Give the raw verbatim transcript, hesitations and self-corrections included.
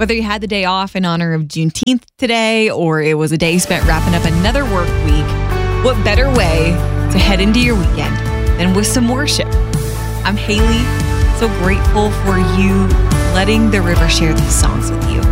Whether you had the day off in honor of Juneteenth today, or it was a day spent wrapping up another work week, what better way to head into your weekend than with some worship? I'm Haley, so grateful for you letting the river share these songs with you.